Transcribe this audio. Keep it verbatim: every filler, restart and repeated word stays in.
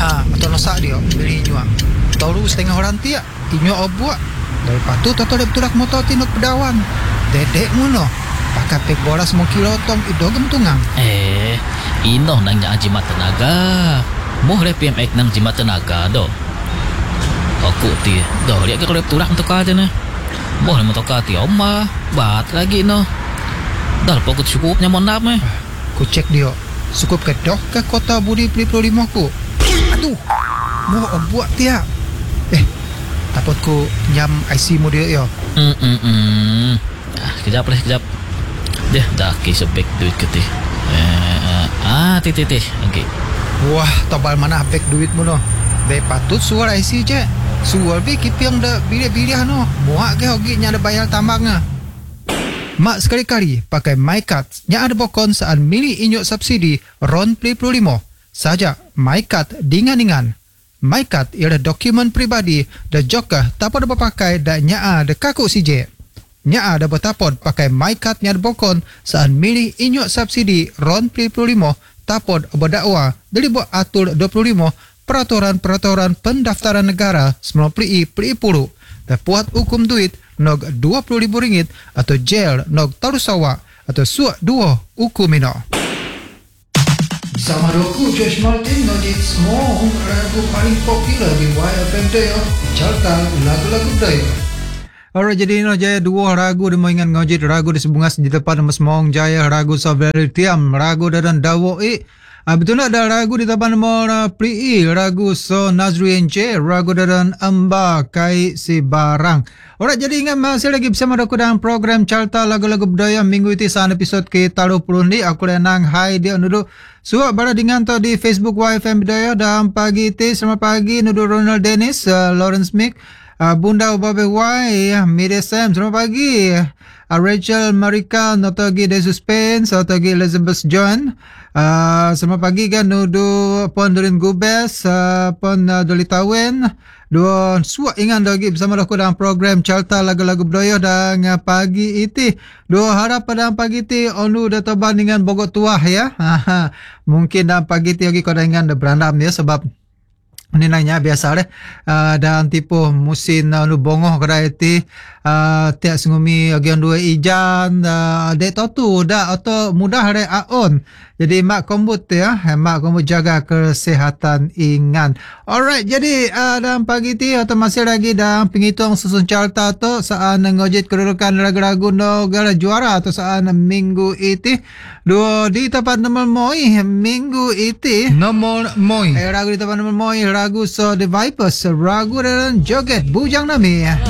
Ha, atau nosak dia beli nyuak. Tahu setengah orang tiak, inyok obuak. Lepas tu tato dia betul motor tinuk pedawan. Dedek muno. Pakai pek bola semua kilotong itu gentungang. Eh, inoh nangnya jimat tenaga. Moh le P M X nang jimat tenaga do. Aku ti, do lihat ke kalau turak untuk aja nah. Moh le motor ti oma, bat lagi no. Dah pokok cukupnya mon nap meh. Ku cek dia. Cukup ke doh ke kota Budi Peli Pulau Lima ku. Aduh. Moh obuak tiak. Eh, takut ku nyam I C mu dia yo. Hmm hmm hmm. Ah, kejap leh, kejap. Deh, dah kisah back duit ke ti. Eh, ah, ti ti ti. Okey. Wah, tobal mana back duit mu no. Be patut suar I C je. Suar be kipiang dah bilik-bilik no. Muak ke hogi nya ada bayar tambangnya. Mak sekali-kali pakai MyCard nya ada bokon saat milih inyok subsidi RON Peli Pulau Lima. Saja MyCard dingan-dingan. MyCard ialah dokumen pribadi dan juga tak pada berpakai dan nya ada kaku C J. Nya ada bertapod pakai MyCard nya ada bokon saat milih inyok subsidi RON Peli Pulau Lima tapod berdakwa dari buat atur dua puluh lima Peraturan-Peraturan Pendaftaran Negara sembilan puluh I Peli Puluh dan puat hukum duit nog dua puluh ribu ringgit atau jail nog tarusawa atau suak dua hukum ino. Bersama aku Josh Martin nojit semua lagu paling popular di Y F M Dayo carta lagu-lagu Dayo. Alright, jadi ino jaya dua ragu di moingan ngojit ragu di sebungas di depan semong jaya ragu Saveri Tiam ragu dan dawo i. Ah, betul nak ada ragu di tapan nomor uh, Pri ragu So Nazri N J ragu dan Amba Kai Si Barang. Alright, jadi ingat masih lagi bersama aku dalam program Carta Lagu-Lagu Budaya minggu itu saat episod ke tiga puluh ni. Aku renang hai dia nudu suak bara dengan to di Facebook Y F M Budaya dalam pagi itu. Selamat pagi nudu Ronald Dennis, uh, Lawrence Mick, uh, Bunda Ubabe Y, Mide Sam. Selamat pagi. Uh, Rachel Marika, Notogi De Suspense, Notogi Elizabeth John. Uh, selamat pagi kan nudu pon Durin Gubes, uh, pon uh, Dolitawin. Dua suak ingat lagi bersama aku dalam program Carta Lagu-Lagu Budaya dan uh, pagi itu. Dua harap pada pagi itu onu dah terbang dengan bogok tuah ya. Mungkin dalam pagi itu lagi kau dah ingat dah berandam ya sebab ini nanya biasa deh uh, dan tipu musim uh, nu bongoh kedai ti uh, tiak sengumi agian dua ijan uh, dek tu dah atau mudah deh aon. Jadi mak kombut ya, mak kombut jaga kesehatan ingan. Alright, jadi uh, dalam pagi ti atau masih lagi dalam penghitung susun carta tu saat ngojit kedudukan ragu-ragu negara juara atau saat minggu itu dua di tempat nomor moi minggu itu nomor moi eh, ragu di tempat nomor moi ragu So The Vipers ragu dan joget bujang nami.